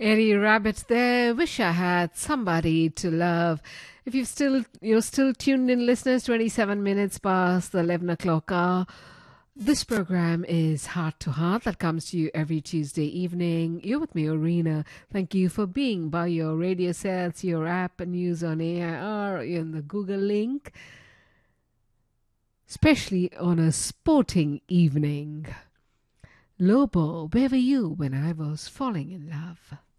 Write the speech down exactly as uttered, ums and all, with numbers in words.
Eddie Rabbit there. Wish I had somebody to love. If you've still you're still tuned in, listeners, twenty-seven minutes past the eleven o'clock hour. This program is Heart to Heart that comes to you every Tuesday evening. You're with me, Arena. Thank you for being by your radio sets, your app, and news on A I R, in the Google link, especially on a sporting evening. Lobo, where were you when I was falling in love?